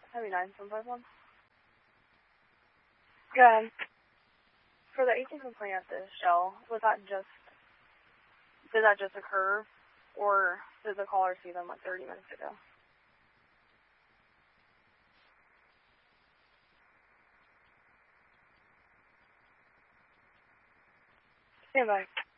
Heavy 9751. Good. For the 18th complaint at the Shell, did that just occur, or did the caller see them like 30 minutes ago? Stand by.